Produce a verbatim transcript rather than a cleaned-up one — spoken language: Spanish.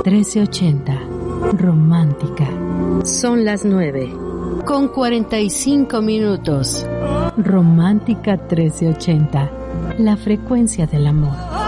trece ochenta. Romántica. Son las nueve, con cuarenta y cinco minutos. Romántica trece ochenta. La frecuencia del amor.